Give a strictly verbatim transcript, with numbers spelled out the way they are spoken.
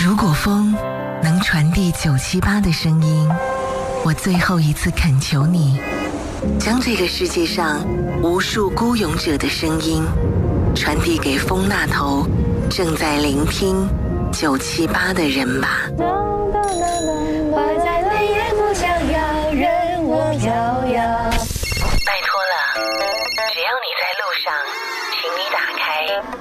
如果风能传递九七八的声音，我最后一次恳求你，将这个世界上无数孤勇者的声音传递给风那头正在聆听九七八的人吧。